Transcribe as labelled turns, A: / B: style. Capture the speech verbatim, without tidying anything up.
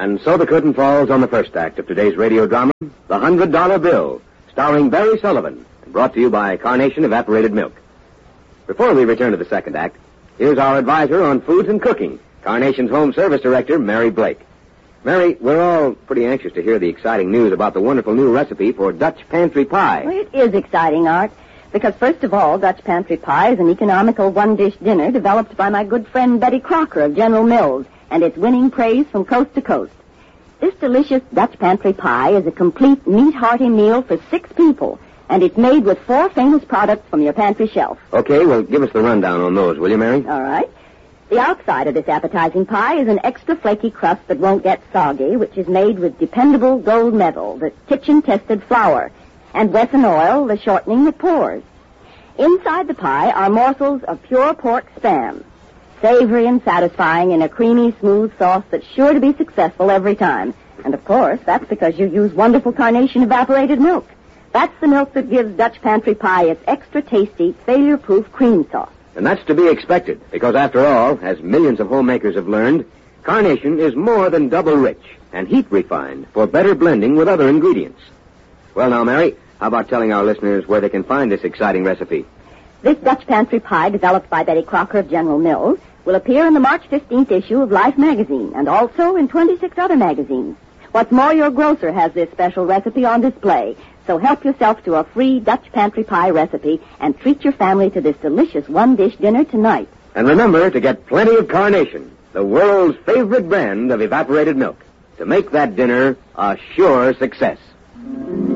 A: And so the curtain falls on the first act of today's radio drama, The Hundred Dollar Bill, starring Barry Sullivan, brought to you by Carnation Evaporated Milk. Before we return to the second act, here's our advisor on foods and cooking, Carnation's Home Service Director, Mary Blake. Mary, we're all pretty anxious to hear the exciting news about the wonderful new recipe for Dutch pantry pie.
B: Well, it is exciting, Art, because first of all, Dutch pantry pie is an economical one-dish dinner developed by my good friend Betty Crocker of General Mills, and it's winning praise from coast to coast. This delicious Dutch pantry pie is a complete meat-hearty meal for six people, and it's made with four famous products from your pantry shelf.
A: Okay, well, give us the rundown on those, will you, Mary?
B: All right. The outside of this appetizing pie is an extra flaky crust that won't get soggy, which is made with dependable gold medal, the kitchen-tested flour, and Wesson oil, the shortening that pours. Inside the pie are morsels of pure pork spam, savory and satisfying in a creamy, smooth sauce that's sure to be successful every time. And, of course, that's because you use wonderful Carnation evaporated milk. That's the milk that gives Dutch pantry pie its extra tasty, failure-proof cream sauce.
A: And that's to be expected, because after all, as millions of homemakers have learned, Carnation is more than double rich and heat refined for better blending with other ingredients. Well, now, Mary, how about telling our listeners where they can find this exciting recipe?
B: This Dutch pantry pie, developed by Betty Crocker of General Mills, will appear in the March fifteenth issue of Life magazine and also in twenty-six other magazines. What's more, your grocer has this special recipe on display, so help yourself to a free Dutch pantry pie recipe and treat your family to this delicious one-dish dinner tonight.
A: And remember to get plenty of Carnation, the world's favorite brand of evaporated milk, to make that dinner a sure success.